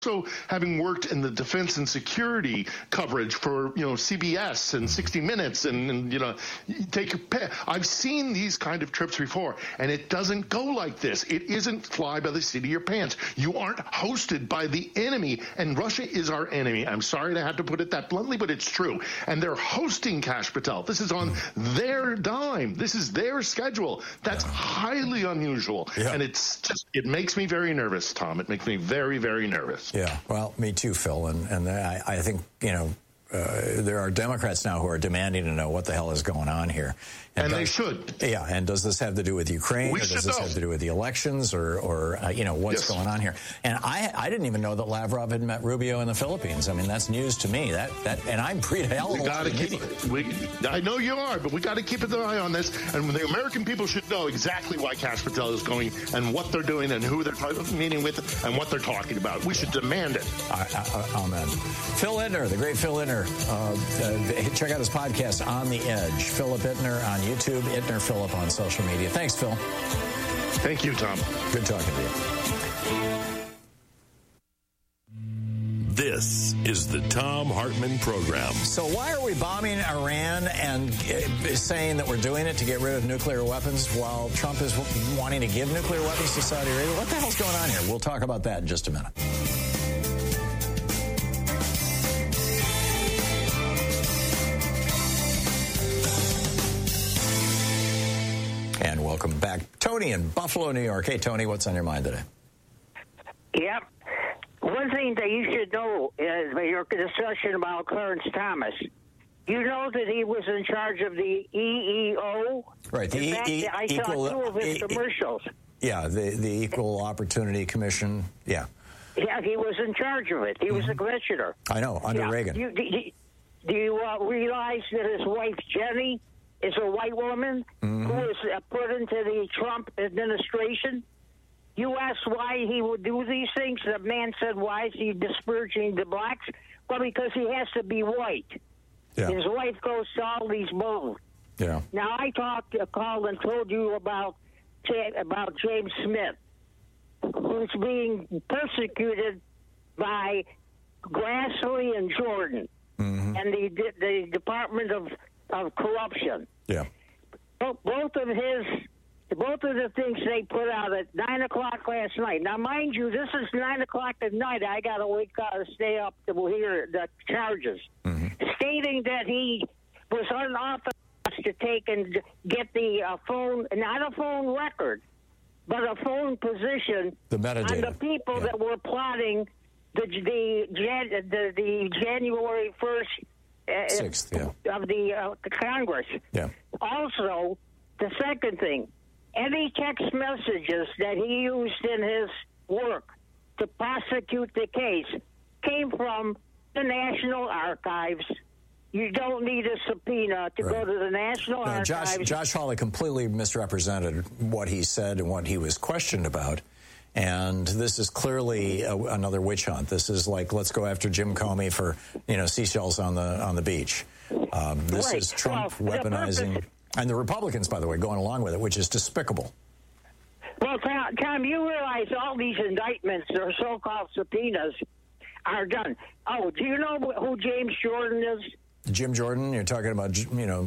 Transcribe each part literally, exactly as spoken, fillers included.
So having worked in the defense and security coverage for, you know, C B S and sixty minutes and, and you know, take I've seen these kind of trips before, and it doesn't go like this. It isn't fly by the seat of your pants. You aren't hosted by the enemy, and Russia is our enemy. I'm sorry to have to put it that bluntly, but it's true. And they're hosting Kash Patel. This is on their dime. This is their schedule. That's yeah. highly unusual. Yeah. And it's just, it makes me very nervous, Tom. It makes me very, very nervous. Yeah, well, me too, Phil. And, and I, I think, you know, uh, there are Democrats now who are demanding to know what the hell is going on here. And, and does, they should. Yeah, and does this have to do with Ukraine, we or does this know. have to do with the elections, or, or uh, you know, what's yes. going on here? And I I didn't even know that Lavrov had met Rubio in the Philippines. I mean, that's news to me. That that and I'm pretty hell of a lot of keep, we, I know you are, but we got to keep an eye on this. And the American people should know exactly why Kash Patel is going and what they're doing and who they're meeting with and what they're talking about. We should demand it. I, I, amen. Phil Ittner, the great Phil Ittner. Uh, uh, check out his podcast, On the Edge. Philip Ittner on YouTube. Ittner Philip on social media. Thanks, Phil. Thank you, Tom. Good talking to you. This is the Thom Hartmann Program. So why are we bombing Iran and uh, saying that we're doing it to get rid of nuclear weapons while Trump is wanting to give nuclear weapons to Saudi Arabia? What the hell's going on here? We'll talk about that in just a minute. And welcome back. Tony in Buffalo, New York. Hey, Tony, what's on your mind today? Yep. One thing that you should know is your discussion about Clarence Thomas. You know that he was in charge of the E E O? Right. The in fact, e- I equal, saw two of his e- commercials. Yeah, the, the Equal Opportunity Commission. Yeah. Yeah, he was in charge of it. He mm-hmm. was the commissioner. I know, under yeah. Reagan. You, do you, do you uh, realize that his wife, Jenny, is a white woman mm-hmm. who was uh, put into the Trump administration? You asked why he would do these things. The man said, why is he disparaging the blacks? Well, because he has to be white. Yeah. His wife goes to all these bowls. Yeah. Now, I talked, uh, called and told you about, about James Smith, who's being persecuted by Grassley and Jordan mm-hmm. and the, the Department of, of Corruption. Yeah. Both of his... Both of the things they put out at nine o'clock last night. Now, mind you, this is nine o'clock at night. I got to wake up and stay up to hear the charges, mm-hmm. stating that he was unauthorized to take and get the uh, phone, not a phone record, but a phone position the metadata. on the people yeah. that were plotting the the the, the, the January first uh, Sixth, yeah. of the uh, Congress. Yeah. Also, the second thing. Any text messages that he used in his work to prosecute the case came from the National Archives. You don't need a subpoena to right. go to the National no, Archives. Josh, Josh Hawley completely misrepresented what he said and what he was questioned about. And this is clearly a, another witch hunt. This is like, let's go after Jim Comey for, you know, seashells on the on the beach. Um, this right. is Trump well, weaponizing... The And the Republicans, by the way, going along with it, which is despicable. Well, Tom, Tom, you realize all these indictments or so-called subpoenas are done. Oh, do you know who James Jordan is? Jim Jordan, you're talking about, you know,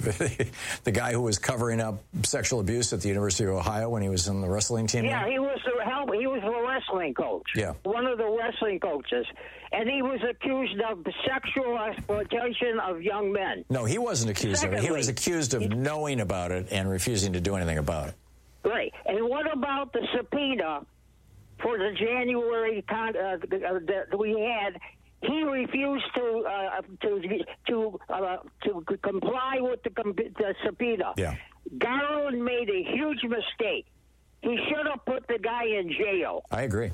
the guy who was covering up sexual abuse at the University of Ohio when he was in the wrestling team? Yeah, there? he was the help. He was the wrestling coach. Yeah. One of the wrestling coaches. And he was accused of sexual exploitation of young men. No, he wasn't accused Secondly, of it. He was accused of knowing about it and refusing to do anything about it. Right. And what about the subpoena for the January con- uh, that we had? He refused to uh, to to uh, to comply with the, the subpoena. Yeah. Garland made a huge mistake. He should have put the guy in jail. I agree.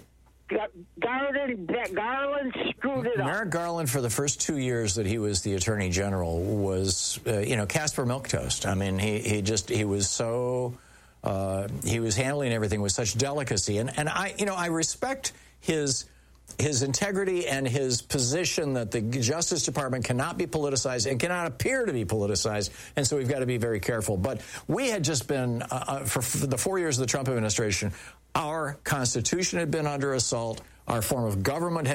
Garland, Garland screwed it up. Merrick Garland, for the first two years that he was the Attorney General, was, uh, you know, Casper Milquetoast. I mean, he, he just, he was so, uh, he was handling everything with such delicacy. And, and I, you know, I respect his his integrity and his position that the Justice Department cannot be politicized and cannot appear to be politicized, and so we've got to be very careful. But we had just been, uh, for, for the four years of the Trump administration, our Constitution had been under assault. our form of government